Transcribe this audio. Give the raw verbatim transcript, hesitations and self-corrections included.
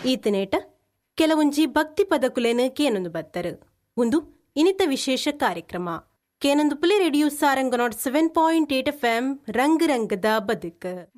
ಈತನೇಟ ಕೆಲವೊಂಜಿ ಭಕ್ತಿ ಪದಕುಲೆನು ಕೇನೊಂದು ಬತ್ತರು. ಒಂದು ಇನಿತ ವಿಶೇಷ ಕಾರ್ಯಕ್ರಮ ಕೇನೊಂದು Phule radio Saranga not seven point eight F M ರಂಗ್ ರಂಗದ ಬದುಕು.